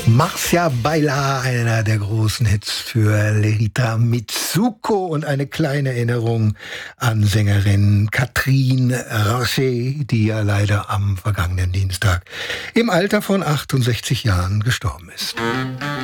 Marcia Baila, einer der großen Hits für Lerita Mitsuko und eine kleine Erinnerung an Sängerin Catherine Rocher, die ja leider am vergangenen Dienstag im Alter von 68 Jahren gestorben ist.